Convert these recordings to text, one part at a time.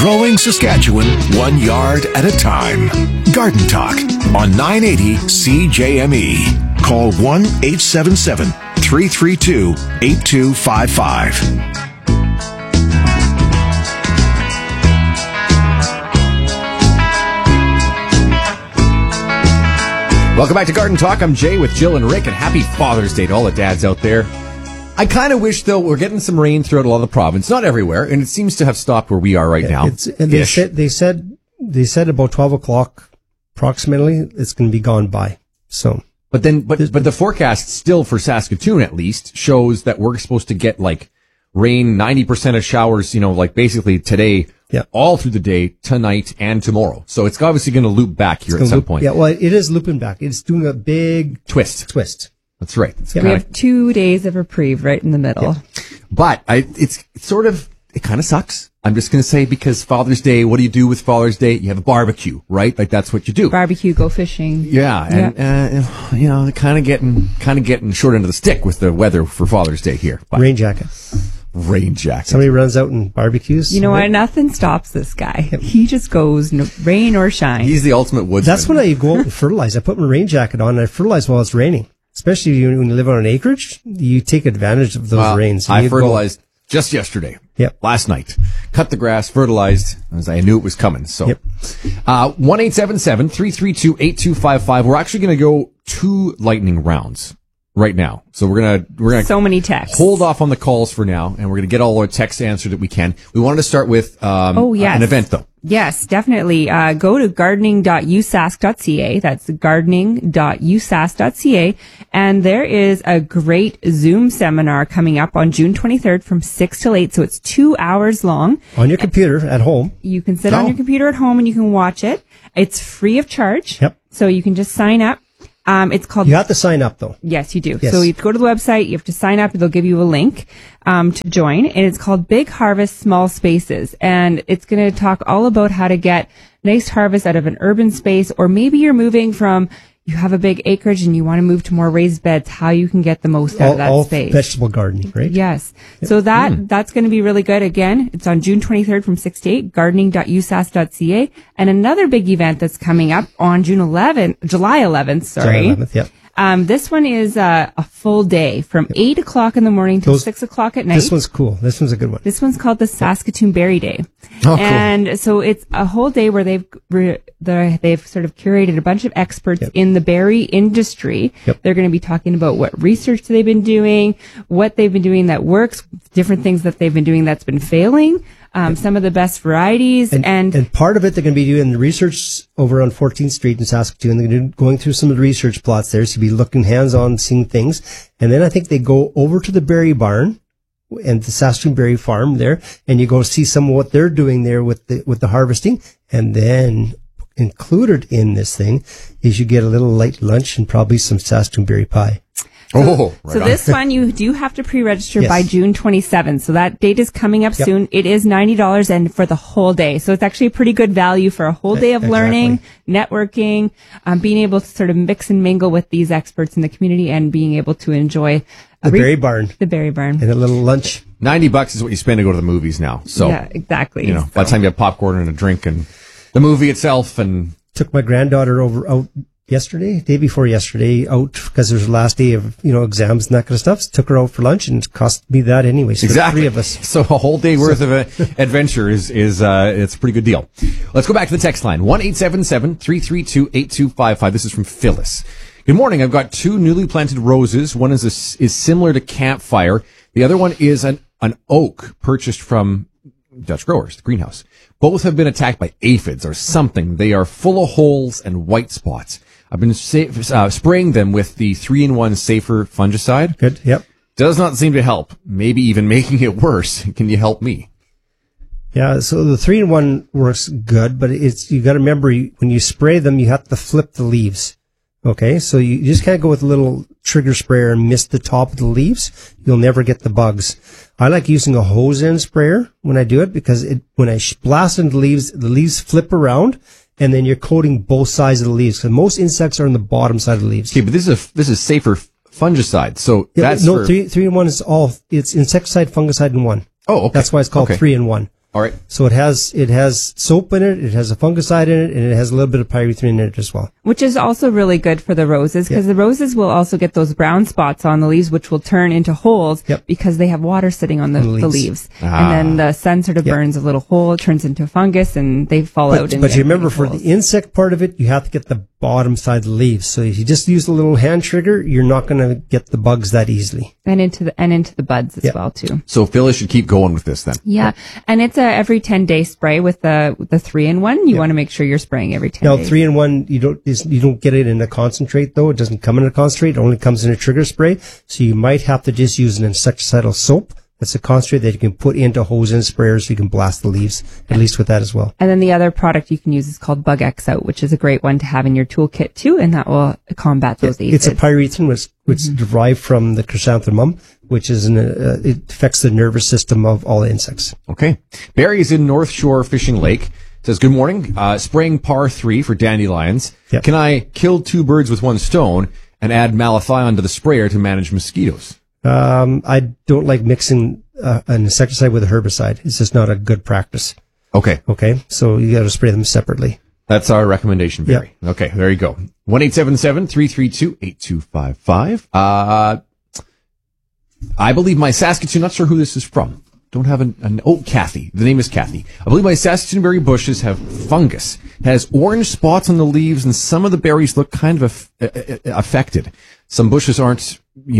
Growing Saskatchewan 1 yard at a time. Garden Talk on 980 CJME. Call 1-877-332-8255. Welcome back to Garden Talk. I'm Jay with Jill and Rick, and happy Father's Day to all the dads out there. I kind of wish, though, we're getting some rain throughout a lot of the province. Not everywhere, and it seems to have stopped where we are right now. They said about 12 o'clock approximately it's going to be gone by. So, but the forecast still for Saskatoon at least shows that we're supposed to get like rain, 90% of showers, like basically today, all through the day, tonight and tomorrow. So it's obviously going to loop back here at some point. Yeah, well, it is looping back. It's doing a big twist. That's right. We have 2 days of reprieve right in the middle. Yeah. But it kind of sucks. I'm just going to say, because Father's Day, what do you do with Father's Day? You have a barbecue, right? Like that's what you do. Barbecue, go fishing. Yeah. And, they're kind of getting short end of the stick with the weather for Father's Day here. But rain jacket. Somebody runs out and barbecues. You know what? Nothing stops this guy. Yep. He just goes, rain or shine. He's the ultimate woodsman. That's when I go out and fertilize. I put my rain jacket on and I fertilize while it's raining. Especially when you live on an acreage, you take advantage of those rains. I fertilized just yesterday. Yep. Last night. Cut the grass, fertilized, as I knew it was coming. So, 1-877-332-8255. We're actually going to go 2 lightning rounds right now. So we're gonna so many texts. Hold off on the calls for now, and we're gonna get all our texts answered that we can. We wanted to start with an event though. Yes, definitely. Go to gardening.usask.ca. That's gardening.usask.ca. And there is a great Zoom seminar coming up on June 23rd from 6 till 8. So it's 2 hours long. On your computer at home. You can sit on your computer at home and you can watch it. It's free of charge. Yep. So you can just sign up. It's called. You have to sign up though. Yes, you do. Yes. So you have to go to the website. You have to sign up. They'll give you a link to join, and it's called Big Harvest Small Spaces, and it's going to talk all about how to get nice harvest out of an urban space, or maybe you're moving from. You have a big acreage and you want to move to more raised beds, how you can get the most out of that space. Vegetable gardening, right? Yes. Yep. So that's going to be really good. Again, it's on June 23rd from 6 to 8, gardening.usask.ca. And another big event that's coming up on July 11th, sorry. July 11th, yep. This one is a full day from 8 o'clock in the morning till 6 o'clock at night. This one's cool. This one's a good one. This one's called the Saskatoon Berry Day. Oh, and so it's a whole day where they've sort of curated a bunch of experts in the berry industry. Yep. They're going to be talking about what research they've been doing, what they've been doing that works, different things that they've been doing that's been failing. Some of the best varieties and part of it they're going to be doing the research over on 14th Street in Saskatoon. They're going to be going through some of the research plots there, so be looking hands-on, seeing things. And then I think they go over to the berry barn and the Saskatoon Berry Farm there, and you go see some of what they're doing there with the harvesting. And then included in this thing is you get a little light lunch and probably some Saskatoon berry pie. So this one, you do have to pre-register by June 27th. So that date is coming up soon. It is $90 and for the whole day. So it's actually a pretty good value for a whole day of learning, networking, being able to sort of mix and mingle with these experts in the community and being able to enjoy the berry barn. The berry barn. And a little lunch. $90 is what you spend to go to the movies now. So yeah, exactly. By the time you have popcorn and a drink and the movie itself and took my granddaughter out day before yesterday, out because it was the last day of, exams and that kind of stuff. So took her out for lunch and it cost me that anyway. So exactly. 3 of us. So a whole day worth of adventure is it's a pretty good deal. Let's go back to the text line. 1-877-332-8255. This is from Phyllis. Good morning. I've got 2 newly planted roses. One is similar to campfire. The other one is an oak purchased from Dutch growers, the greenhouse. Both have been attacked by aphids or something. They are full of holes and white spots. I've been spraying them with the 3-in-1 Safer fungicide. Good, yep. Does not seem to help. Maybe even making it worse. Can you help me? Yeah, so the 3-in-1 works good, but you got to remember when you spray them, you have to flip the leaves. Okay, so you just can't go with a little trigger sprayer and miss the top of the leaves. You'll never get the bugs. I like using a hose end sprayer when I do it because when I blast into the leaves flip around, and then you're coating both sides of the leaves. Because most insects are on the bottom side of the leaves. Okay, but this is Safer fungicide. So that's 3-in-1 is it's insecticide, fungicide in one. Oh, okay. That's why it's called 3-in-1. All right. So it has soap in it, it has a fungicide in it, and it has a little bit of pyrethrin in it as well. Which is also really good for the roses, because the roses will also get those brown spots on the leaves, which will turn into holes because they have water sitting on the leaves. And then the sun sort of burns a little hole, it turns into fungus, and they fall out. But you remember, for the insect part of it, you have to get the bottom side of the leaves. So if you just use a little hand trigger, you're not going to get the bugs that easily. And into the buds as well too. So Phyllis should keep going with this then. Yeah. And it's a every 10-day spray with the 3-in-1. You want to make sure you're spraying every 10 days. Now 3-in-1, you don't get it in a concentrate though. It doesn't come in a concentrate. It only comes in a trigger spray. So you might have to just use an insecticidal soap. That's a concentrate that you can put into hose and sprayers so you can blast the leaves, at least with that as well. And then the other product you can use is called Bug X Out, which is a great one to have in your toolkit too, and that will combat those aphids. It's a pyrethrin which is derived from the chrysanthemum, which is it affects the nervous system of all insects. Okay. Barry is in North Shore Fishing Lake. Says, good morning. Spraying par 3 for dandelions. Yep. Can I kill 2 birds with 1 stone and add malathion to the sprayer to manage mosquitoes? I don't like mixing an insecticide with a herbicide. It's just not a good practice. Okay. Okay. So you got to spray them separately. That's our recommendation, Barry. Yeah. Okay. There you go. 1-877-332-8255. I believe my Saskatoon, not sure who this is from. Don't have Kathy. The name is Kathy. I believe my Saskatoon berry bushes have fungus. It has orange spots on the leaves, and some of the berries look kind of affected. Some bushes aren't,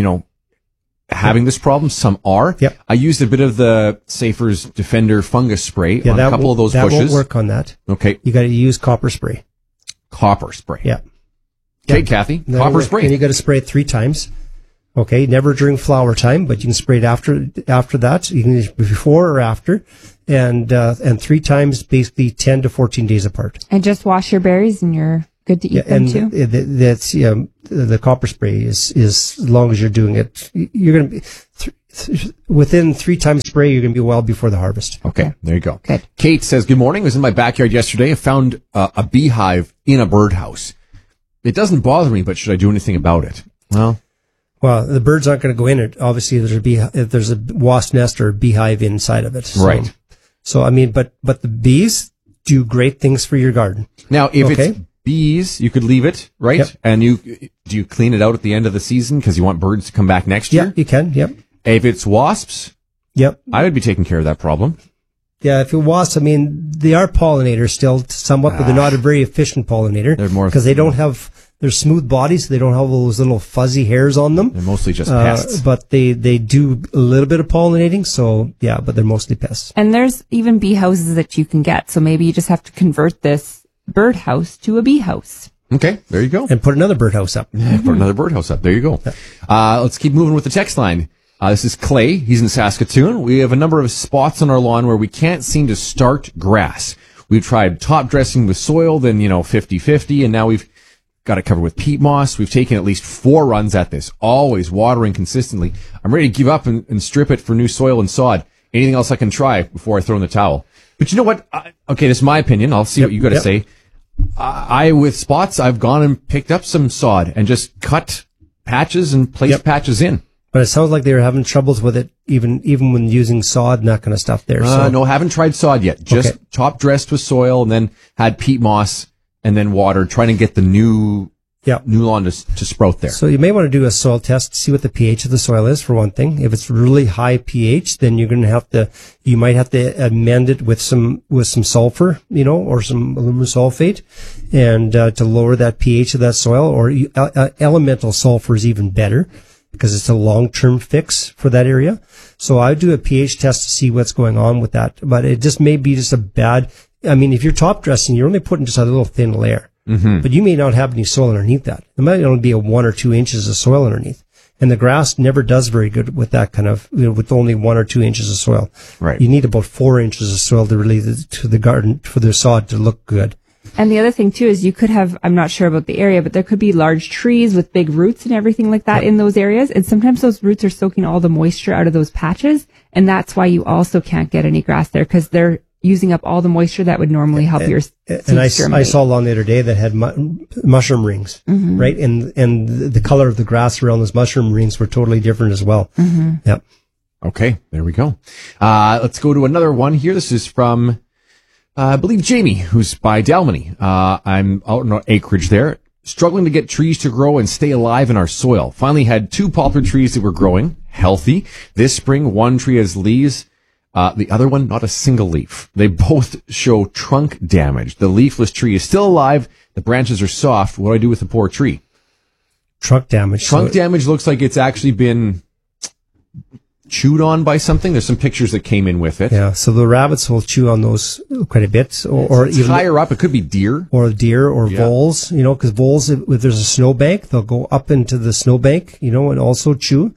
having this problem. Some are. Yep. I used a bit of the Safer's Defender fungus spray on a couple of those bushes. That won't work on that. Okay. You got to use copper spray. Copper spray. Yeah. Okay, Kathy. Copper spray. And you got to spray it 3 times. Okay. Never during flower time, but you can spray it after that. You can before or after. And 3 times, basically 10 to 14 days apart. And just wash your berries and you're good to eat them too. That's the copper spray is as long as you're doing it, you're going to be within 3 times spray. You're going to be well before the harvest. Okay, there you go. Good. Kate says, "Good morning. I was in my backyard yesterday. I found a beehive in a birdhouse. It doesn't bother me, but should I do anything about it?" Well, the birds aren't going to go in it. Obviously, if there's a wasp nest or a beehive inside of it, right? So I mean, but the bees do great things for your garden. Now, if it's bees, you could leave it, right? Yep. And do you clean it out at the end of the season because you want birds to come back next year? Yeah, you can. Yep. If it's wasps, I would be taking care of that problem. Yeah, if it wasps, I mean, they are pollinators still somewhat, but they're not a very efficient pollinator. They're more because they don't have their smooth bodies. They don't have those little fuzzy hairs on them. They're mostly just pests. But they do a little bit of pollinating. So yeah, but they're mostly pests. And there's even bee houses that you can get. So maybe you just have to convert this birdhouse to a bee house. Okay, there you go. And put another birdhouse up. Yeah, put another birdhouse up. There you go. Let's keep moving with the text line. This is Clay. He's in Saskatoon. We have a number of spots on our lawn where we can't seem to start grass. We've tried top dressing with soil, then, 50-50, and now we've got it covered with peat moss. We've taken at least 4 runs at this, always watering consistently. I'm ready to give up and strip it for new soil and sod. Anything else I can try before I throw in the towel? But you know what? Okay, this is my opinion. I'll see what you got to say. With spots, I've gone and picked up some sod and just cut patches and placed patches in. But it sounds like they were having troubles with it, even when using sod and that kind of stuff there. No, haven't tried sod yet. Just top dressed with soil and then had peat moss and then watered, trying to get the new lawn to sprout there. So you may want to do a soil test, see what the pH of the soil is for one thing. If it's really high pH, then you might have to amend it with some sulfur, or some aluminum sulfate, and to lower that pH of that soil. Or elemental sulfur is even better, because it's a long-term fix for that area. So I would do a pH test to see what's going on with that. But it just may be just if you're top dressing, you're only putting just a little thin layer. Mm-hmm. But you may not have any soil underneath that. There might only be 1 or 2 inches of soil underneath. And the grass never does very good with that kind of, with only 1 or 2 inches of soil. Right. You need about 4 inches of soil to the garden, for the sod to look good. And the other thing too is you could have, I'm not sure about the area, but there could be large trees with big roots and everything like that in those areas. And sometimes those roots are soaking all the moisture out of those patches. And that's why you also can't get any grass there, because they're using up all the moisture that would normally help your seeds germinate. I saw lawn the other day that had mushroom rings, right? And the color of the grass around those mushroom rings were totally different as well. Mm-hmm. Yep. Okay, there we go. Let's go to another one here. This is from, I believe, Jamie, who's by Dalmany. I'm out in our acreage there, struggling to get trees to grow and stay alive in our soil. Finally had 2 poplar trees that were growing, healthy. This spring, one tree has leaves. The other one, not a single leaf. They both show trunk damage. The leafless tree is still alive. The branches are soft. What do I do with the poor tree? Trunk damage. Trunk damage looks like it's actually been chewed on by something. There's some pictures that came in with it. Yeah, so the rabbits will chew on those quite a bit, or It's even higher up. It could be deer. or voles. Because voles, if there's a snowbank, they'll go up into the snowbank, and also chew.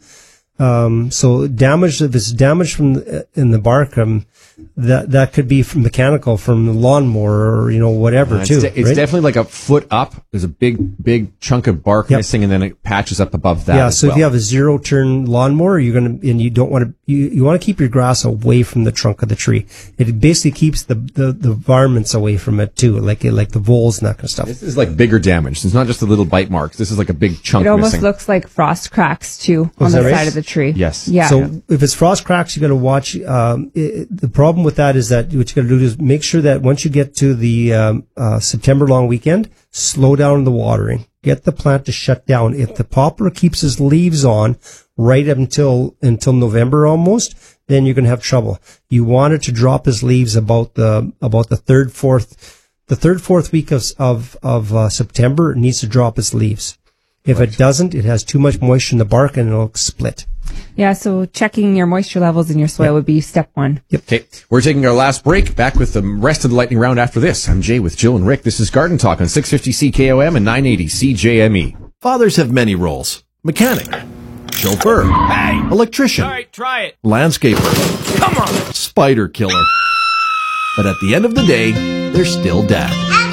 So damage, if it's damage in the bark, that could be from mechanical, from the lawnmower, or whatever It's too. it's right? definitely like a foot up. There's a big chunk of bark missing, and then it patches up above that. Yeah, as so well. if you have a 0-turn lawnmower, you don't want to, you want to keep your grass away from the trunk of the tree. It basically keeps the varmints away from it too, like the voles and that kind of stuff. This is like bigger damage. It's not just the little bite marks. This is like a big chunk It almost missing. looks like frost cracks too on is the that right? side of the tree. Yes. Yeah. So if it's frost cracks, you got to watch. The problem with that is that what you got to do is make sure that once you get to the September long weekend, slow down the watering. Get the plant to shut down. If the poplar keeps its leaves on right up until November almost, then you're going to have trouble. You want it to drop its leaves about the third, fourth week of September. It needs to drop its leaves. If it doesn't, it has too much moisture in the bark and it'll split. Yeah, so checking your moisture levels in your soil would be step 1. Okay, we're taking our last break. Back with the rest of the lightning round after this. I'm Jay with Jill and Rick. This is Garden Talk on 650 CKOM and 980 CJME. Fathers have many roles. Mechanic, chauffeur, electrician, All right, try it. landscaper, Come on. spider killer. But at the end of the day, they're still dad.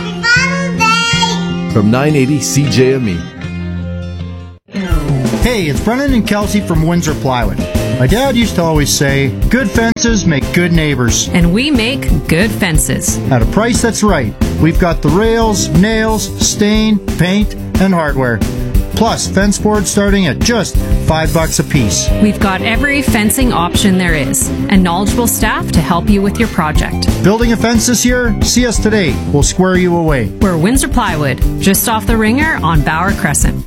From 980 CJME. Hey, it's Brennan and Kelsey from Windsor Plywood. My dad used to always say, good fences make good neighbors. And we make good fences. At a price that's right. We've got the rails, nails, stain, paint, and hardware. Plus, fence boards starting at just $5 a piece. We've got every fencing option there is, and knowledgeable staff to help you with your project. Building a fence this year? See us today. We'll square you away. We're Windsor Plywood, just off the Ringer on Bauer Crescent.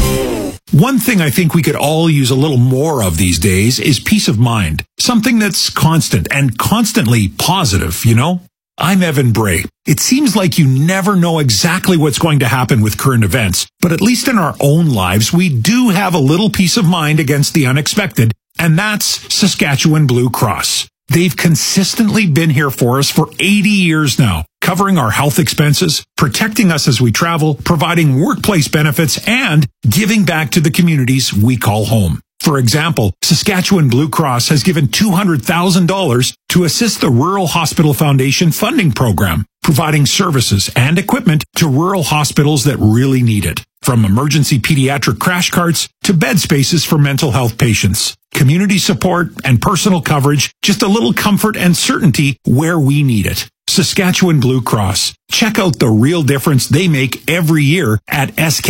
One thing I think we could all use a little more of these days is peace of mind. Something that's constant and constantly positive, I'm Evan Bray. It seems like you never know exactly what's going to happen with current events, but at least in our own lives, we do have a little peace of mind against the unexpected, and that's Saskatchewan Blue Cross. They've consistently been here for us for 80 years now, covering our health expenses, protecting us as we travel, providing workplace benefits, and giving back to the communities we call home. For example, Saskatchewan Blue Cross has given $200,000 to assist the Rural Hospital Foundation funding program, providing services and equipment to rural hospitals that really need it. From emergency pediatric crash carts to bed spaces for mental health patients, community support and personal coverage, just a little comfort and certainty where we need it. Saskatchewan Blue Cross. Check out the real difference they make every year at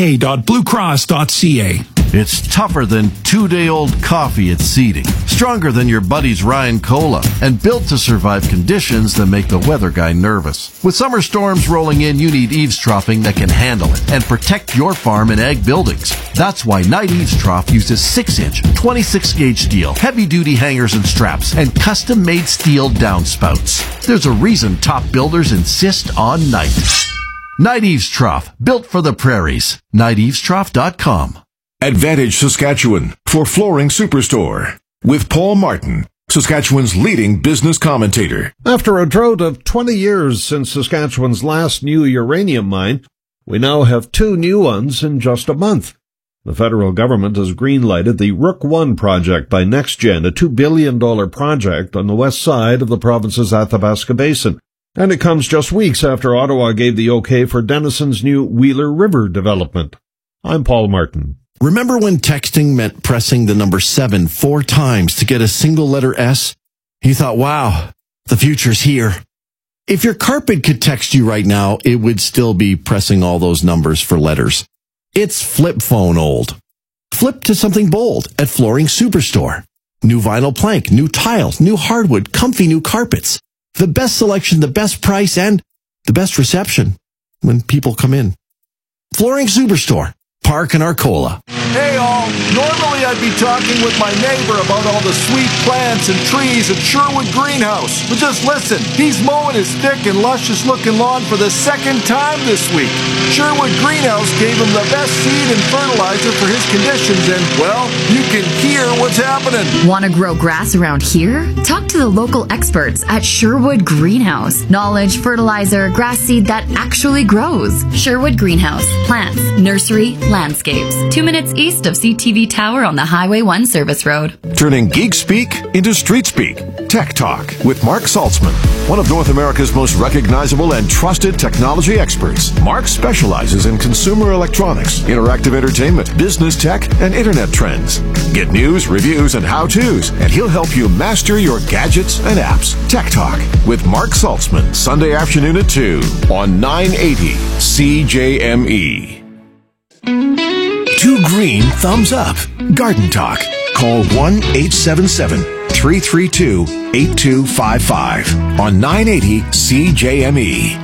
sk.bluecross.ca. It's tougher than 2-day-old coffee at seeding, stronger than your buddy's Ryan Cola, and built to survive conditions that make the weather guy nervous. With summer storms rolling in, you need eaves troughing that can handle it and protect your farm and ag buildings. That's why Knight Eaves Trough uses 6-inch, 26-gauge steel, heavy-duty hangers and straps, and custom-made steel downspouts. There's a reason top builders insist on Knight. Knight Eaves Trough, built for the prairies. KnightEavesTrough.com. Advantage Saskatchewan for Flooring Superstore with Paul Martin, Saskatchewan's leading business commentator. After a drought of 20 years since Saskatchewan's last new uranium mine, we now have 2 new ones in just a month. The federal government has green-lighted the Rook I project by NextGen, a $2 billion project on the west side of the province's Athabasca Basin. And it comes just weeks after Ottawa gave the okay for Denison's new Wheeler River development. I'm Paul Martin. Remember when texting meant pressing the number 7 4 times to get a single letter S? You thought, wow, the future's here. If your carpet could text you right now, it would still be pressing all those numbers for letters. It's flip phone old. Flip to something bold at Flooring Superstore. New vinyl plank, new tiles, new hardwood, comfy new carpets. The best selection, the best price, and the best reception when people come in. Flooring Superstore, Park and Arcola. Hey all, normally I'd be talking with my neighbor about all the sweet plants and trees at Sherwood Greenhouse. But just listen, he's mowing his thick and luscious looking lawn for the second time this week. Sherwood Greenhouse gave him the best seed and fertilizer for his conditions and, well, you can hear what's happening. Want to grow grass around here? Talk to the local experts at Sherwood Greenhouse. Knowledge, fertilizer, grass seed that actually grows. Sherwood Greenhouse. Plants, nursery, landscapes. 2 minutes east of CTV Tower on the Highway 1 service road. Turning geek speak into street speak. Tech Talk with Mark Saltzman, one of North America's most recognizable and trusted technology experts. Mark specializes in consumer electronics, interactive entertainment, business tech, and internet trends. Get news, reviews, and how-tos, and he'll help you master your gadgets and apps. Tech Talk with Mark Saltzman, Sunday afternoon at 2 on 980 CJME. 2 green thumbs up. Garden Talk. Call 1-877-332-8255 on 980 CJME.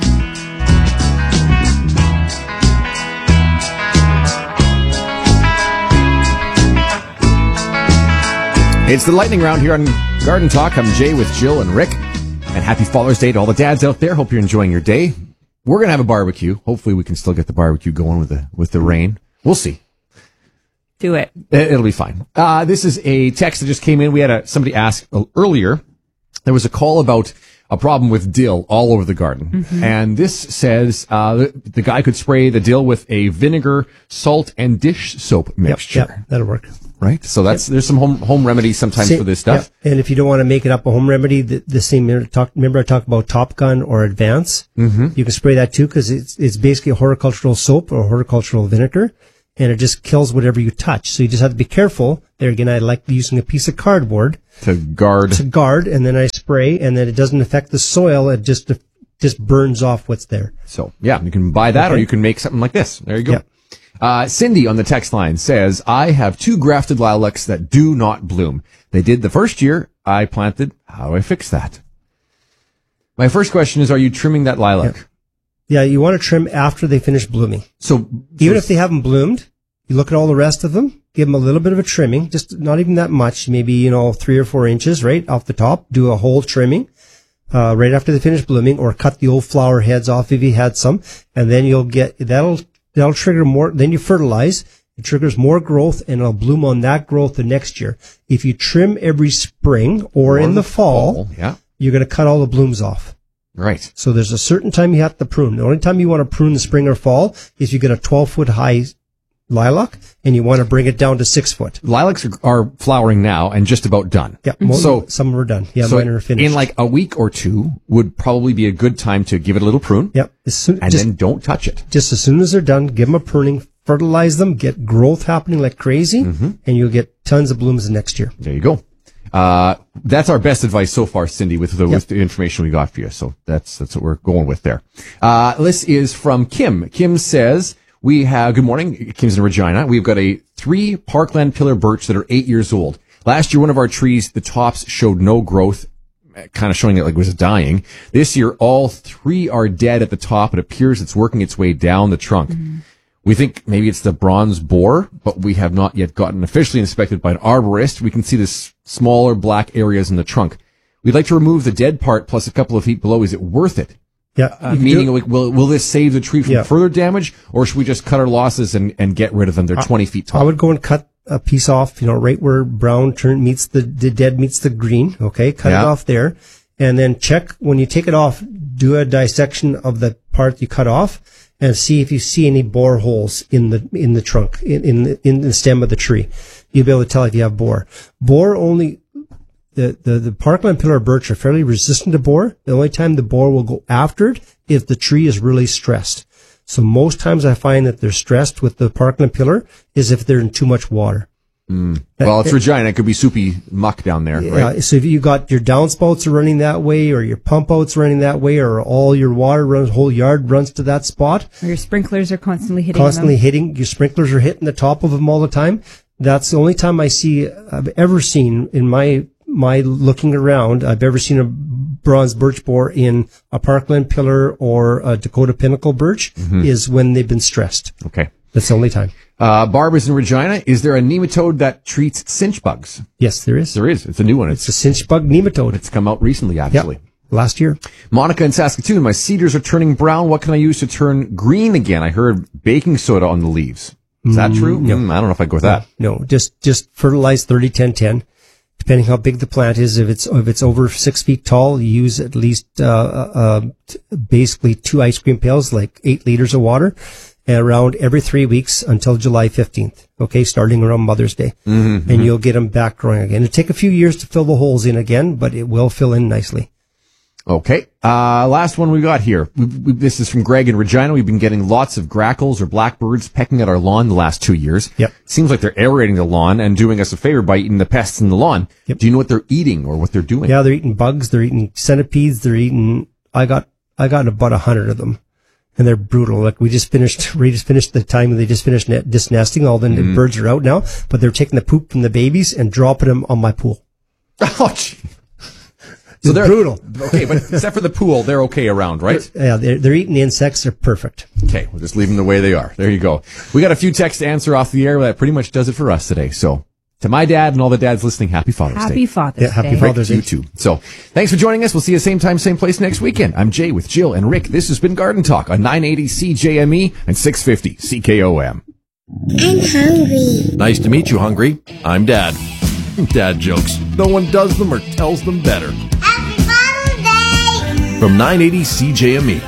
It's the lightning round here on Garden Talk. I'm Jay with Jill and Rick. And happy Father's Day to all the dads out there. Hope you're enjoying your day. We're going to have a barbecue. Hopefully we can still get the barbecue going with the rain. We'll see. Do it. It'll be fine. This is a text that just came in. We had somebody ask earlier. There was a call about a problem with dill all over the garden. Mm-hmm. And this says the guy could spray the dill with a vinegar, salt, and dish soap mixture. Yep, that'll work. Right? So there's some home remedies sometimes for this stuff. Yep. And if you don't want to make it up a home remedy, the same, remember I talked about Top Gun or Advance? Mm-hmm. You can spray that too because it's basically a horticultural soap or horticultural vinegar. And it just kills whatever you touch. So you just have to be careful. There again, I like using a piece of cardboard to guard, and then I spray, and then it doesn't affect the soil. It just burns off what's there. So yeah, you can buy that, or you can make something like this. There you go. Yep. Cindy on the text line says, "I have 2 grafted lilacs that do not bloom. They did the first year I planted. How do I fix that?" My first question is, are you trimming that lilac? Yep. Yeah, you want to trim after they finish blooming. So even if they haven't bloomed, you look at all the rest of them, give them a little bit of a trimming, just not even that much, maybe, 3 or 4 inches, right, off the top. Do a whole trimming, right after they finish blooming, or cut the old flower heads off if you had some, and then you'll get, that'll trigger more, then you fertilize, it triggers more growth, and it'll bloom on that growth the next year. If you trim every spring or in the fall, you're going to cut all the blooms off. Right. So there's a certain time you have to prune. The only time you want to prune the spring or fall is you get a 12-foot high lilac and you want to bring it down to 6 foot. Lilacs are flowering now and just about done. Yeah. So some are done. Yeah, mine are finished. In like a week or 2 would probably be a good time to give it a little prune. Yep. Then don't touch it. Just as soon as they're done, give them a pruning, fertilize them, get growth happening like crazy, and you'll get tons of blooms the next year. There you go. That's our best advice so far, Cindy, with the information we got for you. So that's what we're going with there. This is from Kim. Kim says, good morning. Kim's in Regina. We've got a 3 Parkland pillar birch that are 8 years old. Last year, one of our trees, the tops showed no growth, kind of showing it like it was dying. This year, all 3 are dead at the top. It appears it's working its way down the trunk. Mm-hmm. We think maybe it's the bronze borer, but we have not yet gotten officially inspected by an arborist. We can see the smaller black areas in the trunk. We'd like to remove the dead part plus a couple of feet below. Is it worth it? Yeah. Meaning, will this save the tree from further damage, or should we just cut our losses and get rid of them? They're 20 feet tall. I would go and cut a piece off, right where brown meets the dead meets the green. Okay. Cut it off there. And then check when you take it off, do a dissection of the part you cut off and see if you see any bore holes in the trunk, in the stem of the tree. You'll be able to tell if you have bore. Bore only, the Parkland pillar birch are fairly resistant to bore. The only time the bore will go after it if the tree is really stressed. So most times I find that they're stressed with the Parkland pillar is if they're in too much water. Well, it's Regina. It could be soupy muck down there, right? So if you got your downspouts are running that way, or your pump outs running that way, or all your water runs, whole yard runs to that spot. Or your sprinklers are constantly hitting them. Your sprinklers are hitting the top of them all the time. That's the only time I've ever seen in my looking around, I've ever seen a bronze birch borer in a Parkland pillar or a Dakota Pinnacle birch is when they've been stressed. Okay. That's the only time. Barb is in Regina. Is there a nematode that treats cinch bugs? Yes, there is. There is. It's a new one. It's a cinch bug nematode. It's come out recently, actually. Yep. Last year. Monica in Saskatoon. My cedars are turning brown. What can I use to turn green again? I heard baking soda on the leaves. Is that true? No. I don't know if I'd go with that. No, just fertilize 30-10-10. Depending how big the plant is, if it's over 6 feet tall, you use at least basically 2 ice cream pails, like 8 liters of water, around every 3 weeks until July 15th. Okay, starting around Mother's Day, and you'll get them back growing again. It'll take a few years to fill the holes in again, but it will fill in nicely. Okay. Last one we got here. This is from Greg in Regina. We've been getting lots of grackles or blackbirds pecking at our lawn the last 2 years. Yep. Seems like they're aerating the lawn and doing us a favor by eating the pests in the lawn. Yep. Do you know what they're eating or what they're doing? Yeah, they're eating bugs. They're eating centipedes. They're eating. I got about 100 of them, and they're brutal. Like we just finished the time they just finished nesting. All the birds are out now, but they're taking the poop from the babies and dropping them on my pool. Oh, gee. So they're brutal. Okay, but except for the pool, they're okay around, right? They're eating the insects. They're perfect. Okay, we'll just leave them the way they are. There you go. We got a few texts to answer off the air, but that pretty much does it for us today. So, to my dad and all the dads listening, happy Father's Day. Happy Father's Day. Happy Father's Day. You too. So, thanks for joining us. We'll see you same time, same place next weekend. I'm Jay with Jill and Rick. This has been Garden Talk on 980 CJME and 650 CKOM. I'm hungry. Nice to meet you, Hungry. I'm Dad. Dad jokes. No one does them or tells them better. Happy Father's Day! From 980 CJME.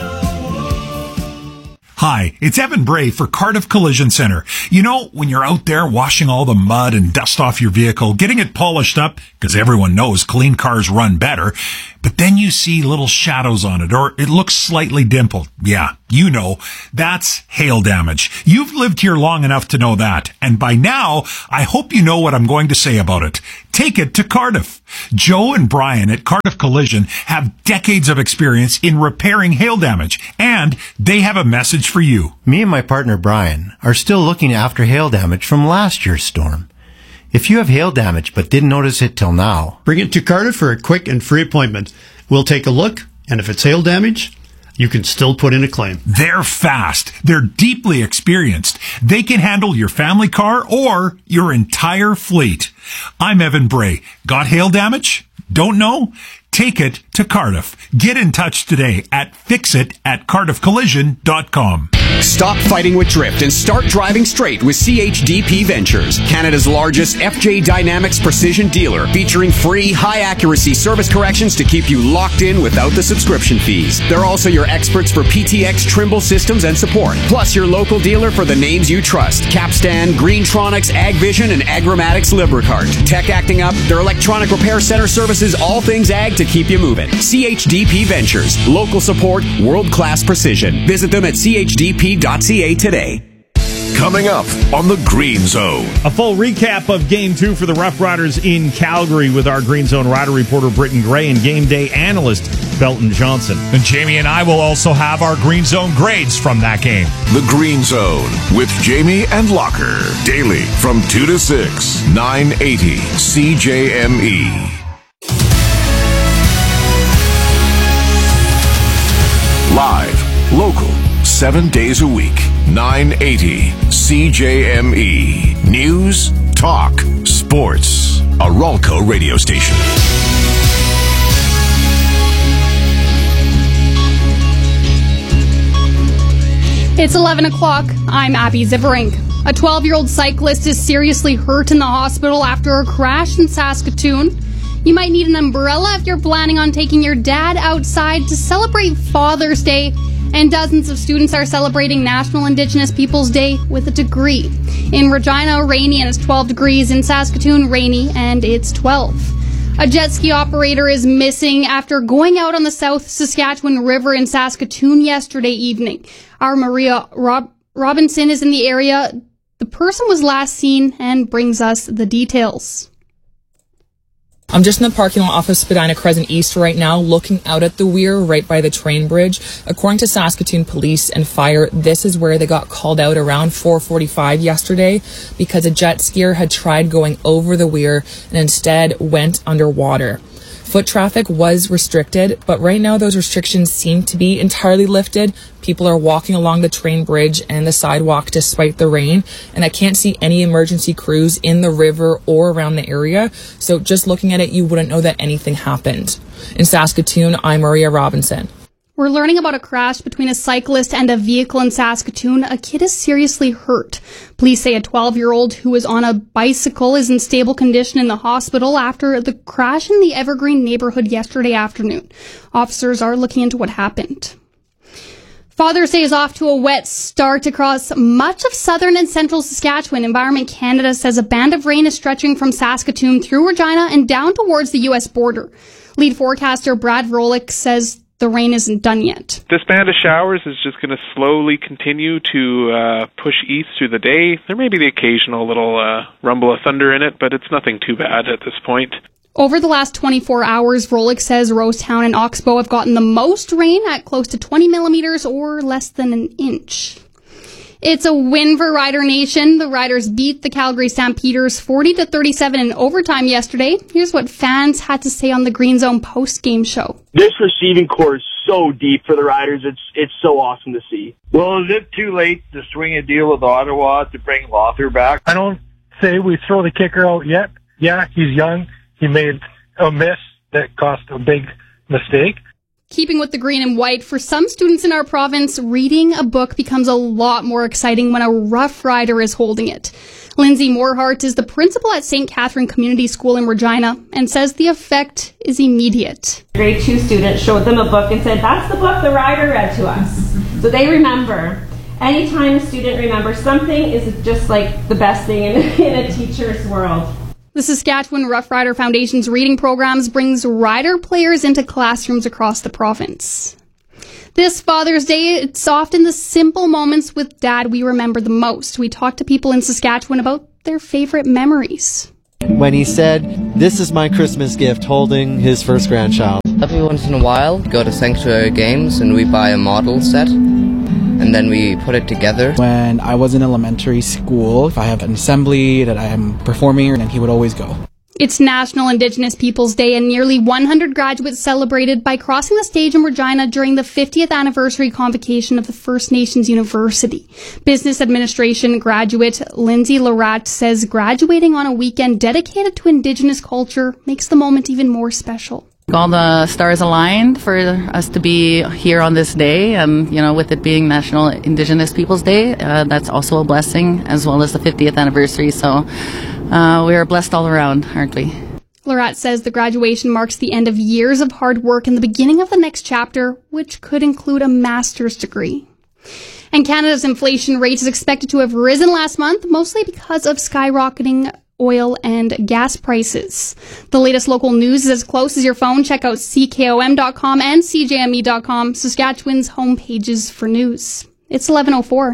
Hi, it's Evan Bray for Cardiff Collision Center. You know, when you're out there washing all the mud and dust off your vehicle, getting it polished up, because everyone knows clean cars run better, but then you see little shadows on it, or it looks slightly dimpled. Yeah, you know, that's hail damage. You've lived here long enough to know that, and by now, I hope you know what I'm going to say about it. Take it to Cardiff. Joe and Brian at Cardiff Collision have decades of experience in repairing hail damage, and they have a message for you. Me and my partner Brian are still looking after hail damage from last year's storm. If you have hail damage but didn't notice it till now, bring it to Cardiff for a quick and free appointment. We'll take a look, and if it's hail damage, you can still put in a claim. They're fast. They're deeply experienced. They can handle your family car or your entire fleet. I'm Evan Bray. Got hail damage? Don't know? Take it to Cardiff. Get in touch today at fixit@cardiffcollision.com. Stop fighting with drift and start driving straight with CHDP Ventures, Canada's largest FJ Dynamics precision dealer, featuring free, high-accuracy service corrections to keep you locked in without the subscription fees. They're also your experts for PTX Trimble systems and support, plus your local dealer for the names you trust: Capstan, Greentronics, AgVision, and Agramatics Libricart. Tech acting up, their electronic repair center services all things ag to keep you moving. CHDP Ventures, local support, world-class precision. Visit them at CHDP.ca today. Coming up on the Green Zone. A full recap of Game 2 for the Rough Riders in Calgary with our Green Zone rider reporter Britton Gray and game day analyst Belton Johnson. And Jamie and I will also have our Green Zone grades from that game. The Green Zone with Jamie and Locker. Daily from 2 to 6, 980 CJME. Live, local, 7 days a week, 980 CJME. News, talk, sports. A Ralco radio station. It's 11 o'clock. I'm Abby Ziverink. A 12-year-old cyclist is seriously hurt in the hospital after a crash in Saskatoon. You might need an umbrella if you're planning on taking your dad outside to celebrate Father's Day. And dozens of students are celebrating National Indigenous Peoples Day with a degree. In Regina, rainy and it's 12 degrees. In Saskatoon, rainy and it's 12. A jet ski operator is missing after going out on the South Saskatchewan River in Saskatoon yesterday evening. Our Maria Robinson is in the area. The person was last seen and brings us the details. I'm just in the parking lot off of Spadina Crescent East right now, looking out at the weir right by the train bridge. According to Saskatoon Police and Fire, this is where they got called out around 4:45 yesterday because a jet skier had tried going over the weir and instead went underwater. Foot traffic was restricted, but right now those restrictions seem to be entirely lifted. People are walking along the train bridge and the sidewalk despite the rain, and I can't see any emergency crews in the river or around the area, so just looking at it, you wouldn't know that anything happened. In Saskatoon, I'm Maria Robinson. We're learning about a crash between a cyclist and a vehicle in Saskatoon. A kid is seriously hurt. Police say a 12-year-old who was on a bicycle is in stable condition in the hospital after the crash in the Evergreen neighborhood yesterday afternoon. Officers are looking into what happened. Father's Day is off to a wet start across much of southern and central Saskatchewan. Environment Canada says a band of rain is stretching from Saskatoon through Regina and down towards the U.S. border. Lead forecaster Brad Vrolik says the rain isn't done yet. This band of showers is just going to slowly continue to push east through the day. There may be the occasional little rumble of thunder in it, but it's nothing too bad at this point. Over the last 24 hours, Vrolik says Rosetown and Oxbow have gotten the most rain at close to 20 millimeters or less than an inch. It's a win for Rider Nation. The Riders beat the Calgary Stampeders 40-37 in overtime yesterday. Here's what fans had to say on the Green Zone post-game show. This receiving core is so deep for the Riders. It's so awesome to see. Well, is it too late to swing a deal with Ottawa to bring Lothar back? I don't say we throw the kicker out yet. Yeah, he's young. He made a miss that cost a big mistake. Keeping with the green and white, for some students in our province, reading a book becomes a lot more exciting when a Rough Rider is holding it. Lindsay Morehart is the principal at St. Catherine Community School in Regina and says the effect is immediate. Grade 2 students showed them a book and said, "That's the book the Rider read to us." So they remember. Anytime a student remembers something is just like the best thing in a teacher's world. The Saskatchewan Rough Rider Foundation's reading programs brings Rider players into classrooms across the province. This Father's Day, it's often the simple moments with Dad we remember the most. We talk to people in Saskatchewan about their favorite memories. When he said, "This is my Christmas gift," holding his first grandchild. Every once in a while, go to Sanctuary Games and we buy a model set. And then we put it together. When I was in elementary school, if I have an assembly that I am performing, then he would always go. It's National Indigenous Peoples Day, and nearly 100 graduates celebrated by crossing the stage in Regina during the 50th anniversary convocation of the First Nations University. Business Administration graduate Lindsay Larat says graduating on a weekend dedicated to Indigenous culture makes the moment even more special. All the stars aligned for us to be here on this day, and with it being National Indigenous Peoples Day, that's also a blessing, as well as the 50th anniversary. So we are blessed all around, aren't we? Larat says the graduation marks the end of years of hard work and the beginning of the next chapter, which could include a master's degree. And Canada's inflation rate is expected to have risen last month, mostly because of skyrocketing oil and gas prices. The latest local news is as close as your phone. Check out CKOM.com and CJME.com, Saskatchewan's home pages for news. It's 11:04.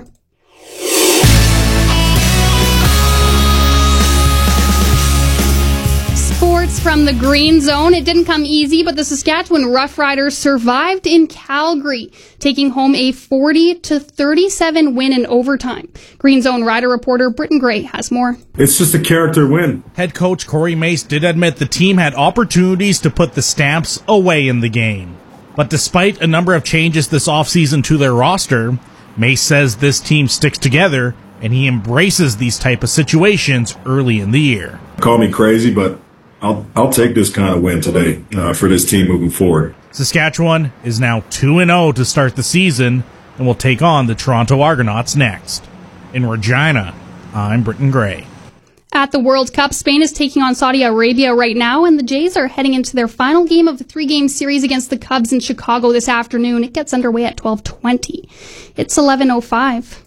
Sports from the Green Zone. It didn't come easy, but the Saskatchewan Roughriders survived in Calgary, taking home a 40-37 win in overtime. Green Zone Rider reporter Britton Gray has more. It's just a character win. Head coach Corey Mace did admit the team had opportunities to put the Stamps away in the game. But despite a number of changes this offseason to their roster, Mace says this team sticks together and he embraces these type of situations early in the year. Call me crazy, but I'll take this kind of win today for this team moving forward. Saskatchewan is now 2-0 to start the season and will take on the Toronto Argonauts next. In Regina, I'm Britton Gray. At the World Cup, Spain is taking on Saudi Arabia right now, and the Jays are heading into their final game of the 3-game series against the Cubs in Chicago this afternoon. It gets underway at 12:20. It's 11:05.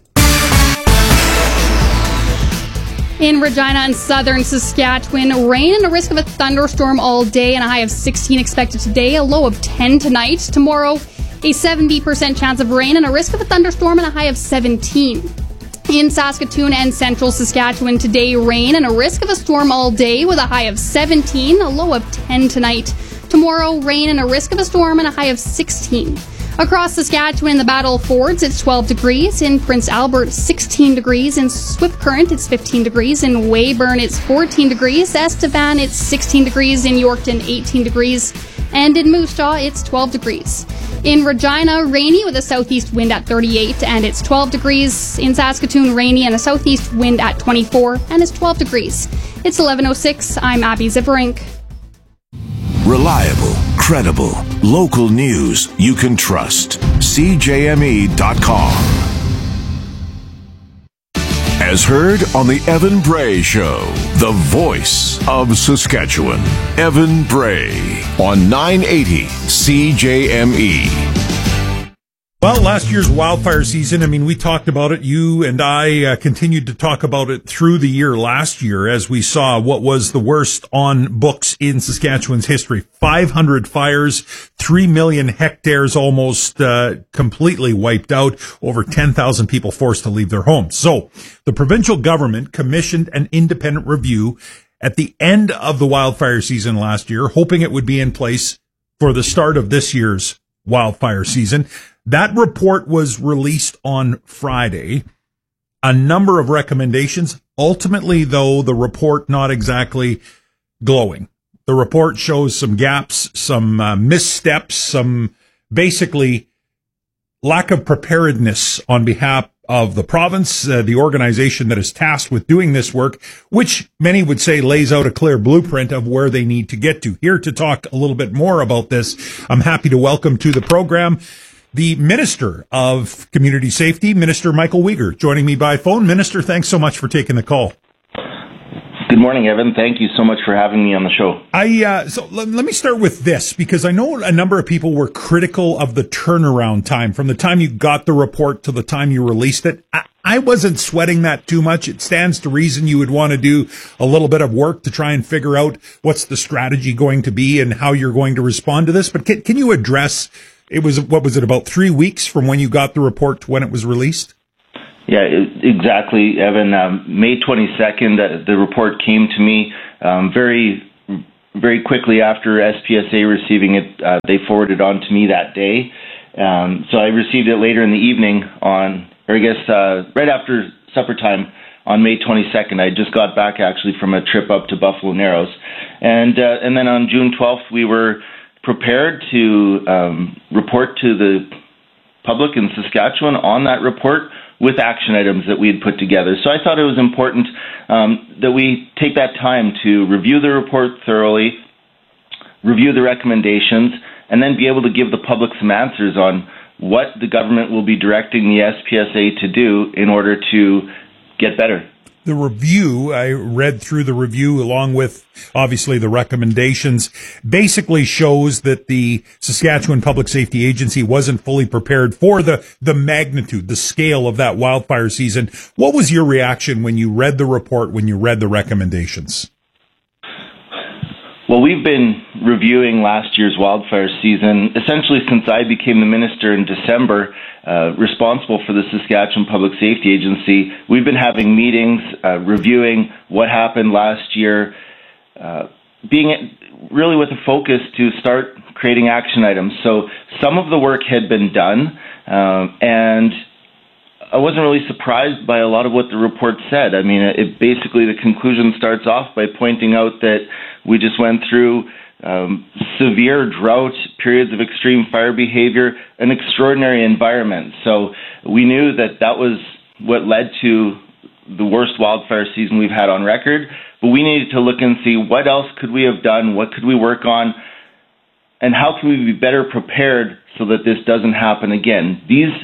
In Regina and southern Saskatchewan, rain and a risk of a thunderstorm all day, and a high of 16 expected today, a low of 10 tonight. Tomorrow, a 70% chance of rain and a risk of a thunderstorm and a high of 17. In Saskatoon and central Saskatchewan today, rain and a risk of a storm all day with a high of 17, a low of 10 tonight. Tomorrow, rain and a risk of a storm and a high of 16. Across Saskatchewan, in the Battle Fords, it's 12 degrees. In Prince Albert, 16 degrees. In Swift Current, it's 15 degrees. In Weyburn, it's 14 degrees. Estevan, it's 16 degrees. In Yorkton, 18 degrees. And in Moose Jaw, it's 12 degrees. In Regina, rainy with a southeast wind at 38, and it's 12 degrees. In Saskatoon, rainy and a southeast wind at 24, and it's 12 degrees. It's 11:06. I'm Abby Ziverink. Reliable, credible, local news you can trust. CJME.com. As heard on the Evan Bray Show, the voice of Saskatchewan. Evan Bray on 980 CJME. Well, last year's wildfire season, I mean, we talked about it. You and I continued to talk about it through the year last year as we saw what was the worst on books in Saskatchewan's history. 500 fires, 3 million hectares almost completely wiped out, over 10,000 people forced to leave their homes. So the provincial government commissioned an independent review at the end of the wildfire season last year, hoping it would be in place for the start of this year's wildfire season. That report was released on Friday. A number of recommendations. Ultimately, though, the report not exactly glowing. The report shows some gaps, some missteps, some basically lack of preparedness on behalf of the province, the organization that is tasked with doing this work, which many would say lays out a clear blueprint of where they need to get to. Here to talk a little bit more about this, I'm happy to welcome to the program the Minister of Community Safety, Minister Michael Weger, joining me by phone. Minister, thanks so much for taking the call. Good morning, Evan. Thank you so much for having me on the show. So let me start with this, because I know a number of people were critical of the turnaround time from the time you got the report to the time you released it. I wasn't sweating that too much. It stands to reason you would want to do a little bit of work to try and figure out what's the strategy going to be and how you're going to respond to this. But can you address, about 3 weeks from when you got the report to when it was released? Yeah, exactly, Evan. May 22nd, the report came to me very, very quickly after SPSA receiving it. They forwarded on to me that day. So I received it later in the evening right after supper time on May 22nd. I just got back actually from a trip up to Buffalo Narrows. And then on June 12th, we were prepared to report to the public in Saskatchewan on that report with action items that we had put together. So I thought it was important that we take that time to review the report thoroughly, review the recommendations, and then be able to give the public some answers on what the government will be directing the SPSA to do in order to get better. The review, I read through the review along with, obviously, the recommendations, basically shows that the Saskatchewan Public Safety Agency wasn't fully prepared for the magnitude, the scale of that wildfire season. What was your reaction when you read the report, when you read the recommendations? Well, we've been reviewing last year's wildfire season essentially since I became the minister in December, responsible for the Saskatchewan Public Safety Agency. We've been having meetings, reviewing what happened last year, being really with a focus to start creating action items. So some of the work had been done, and I wasn't really surprised by a lot of what the report said. I mean, basically the conclusion starts off by pointing out that we just went through severe drought, periods of extreme fire behavior, an extraordinary environment. So we knew that was what led to the worst wildfire season we've had on record, but we needed to look and see what else could we have done, what could we work on, and how can we be better prepared so that this doesn't happen again.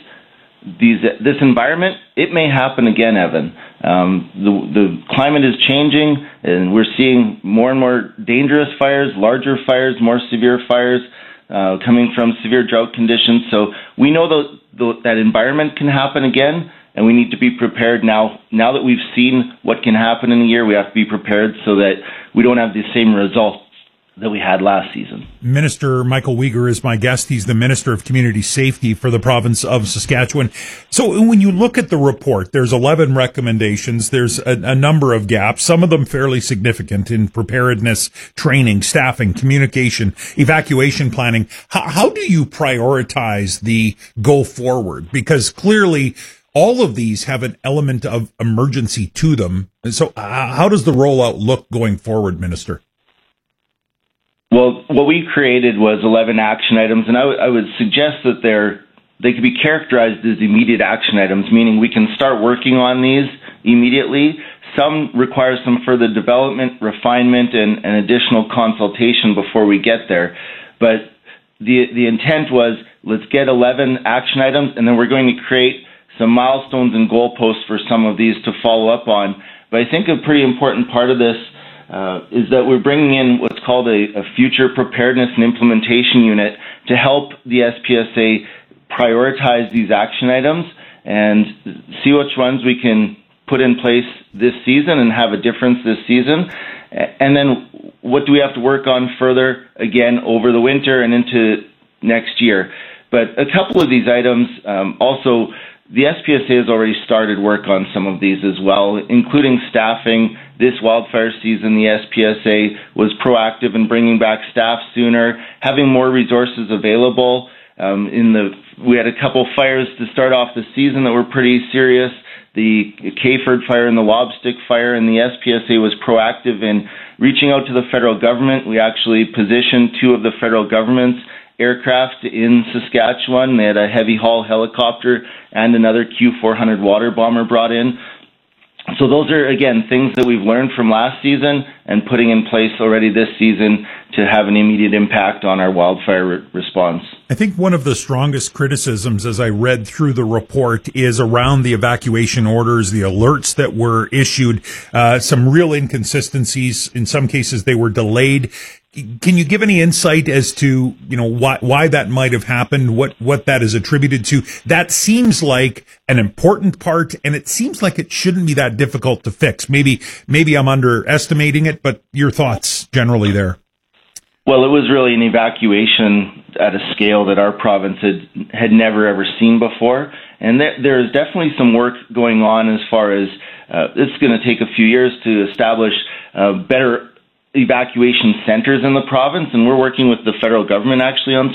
This environment, it may happen again, Evan. The climate is changing, and we're seeing more and more dangerous fires, larger fires, more severe fires coming from severe drought conditions. So we know that environment can happen again, and we need to be prepared now. Now that we've seen what can happen in a year, we have to be prepared so that we don't have the same results that we had last season. Minister Michael Uyghur is my guest. He's the Minister of Community Safety for the province of Saskatchewan. So when you look at the report, there's 11 recommendations. There's a number of gaps, some of them fairly significant in preparedness, training, staffing, communication, evacuation planning. How do you prioritize the go forward? Because clearly all of these have an element of emergency to them. And so how does the rollout look going forward, Minister? Well, what we created was 11 action items, and I would suggest that they could be characterized as immediate action items, meaning we can start working on these immediately. Some require some further development, refinement, and additional consultation before we get there. But the intent was, let's get 11 action items, and then we're going to create some milestones and goalposts for some of these to follow up on. But I think a pretty important part of this is that we're bringing in what's called a future preparedness and implementation unit to help the SPSA prioritize these action items and see which ones we can put in place this season and have a difference this season. And then what do we have to work on further, again, over the winter and into next year. But a couple of these items also, the SPSA has already started work on some of these as well, including staffing. This wildfire season, the SPSA was proactive in bringing back staff sooner, having more resources available. We had a couple fires to start off the season that were pretty serious. The Kayford fire and the Lobstick fire, and the SPSA was proactive in reaching out to the federal government. We actually positioned two of the federal government's aircraft in Saskatchewan. They had a heavy haul helicopter and another Q400 water bomber brought in. So those are, again, things that we've learned from last season and putting in place already this season to have an immediate impact on our wildfire response. I think one of the strongest criticisms as I read through the report is around the evacuation orders, the alerts that were issued, some real inconsistencies. In some cases, they were delayed. Can you give any insight as to, why that might have happened, what that is attributed to? That seems like an important part, and it seems like it shouldn't be that difficult to fix. Maybe I'm underestimating it, but your thoughts generally there. Well, it was really an evacuation at a scale that our province had never ever seen before. And there's definitely some work going on as far as it's going to take a few years to establish better evacuation centers in the province, and we're working with the federal government actually on